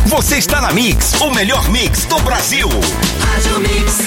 Você está na Mix, o melhor mix do Brasil. Rádio Mix.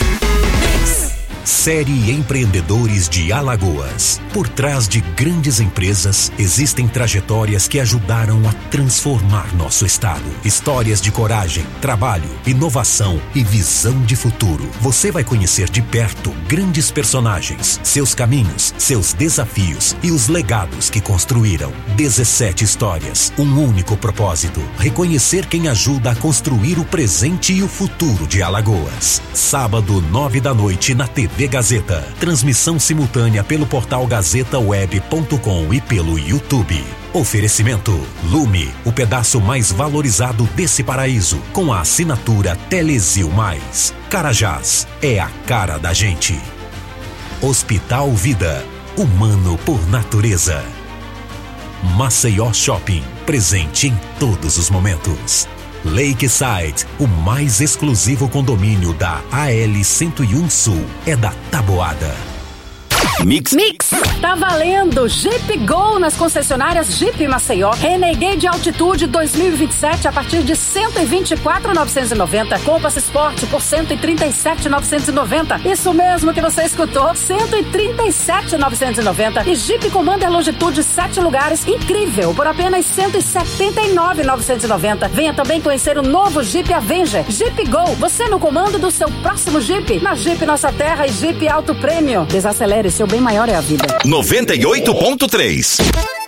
Série Empreendedores de Alagoas. Por trás de grandes empresas, existem trajetórias que ajudaram a transformar nosso estado. Histórias de coragem, trabalho, inovação e visão de futuro. Você vai conhecer de perto grandes personagens, seus caminhos, seus desafios e os legados que construíram. 17 histórias, um único propósito: reconhecer quem ajuda a construir o presente e o futuro de Alagoas. Sábado, 9h na TV Gazeta. Transmissão simultânea pelo portal gazetaweb.com e pelo YouTube. Oferecimento Lume, o pedaço mais valorizado desse paraíso, com a assinatura Telesil Mais. Carajás, é a cara da gente. Hospital Vida, humano por natureza. Maceió Shopping, presente em todos os momentos. Lakeside, o mais exclusivo condomínio da AL 101 Sul, é da Taboada. Mix. Tá valendo Jeep Go nas concessionárias Jeep Maceió. Renegade Altitude 2027 a partir de 124.990. Compass Sport por 137.990. Isso mesmo que você escutou, 137.990. E Jeep Commander Longitude 7 lugares, incrível, por apenas 179.990. Venha também conhecer o novo Jeep Avenger. Jeep Go, você no comando do seu próximo Jeep. Na Jeep Nossa Terra e Jeep Auto Prêmio. Desacelere, seu bem maior é a vida. 98.3.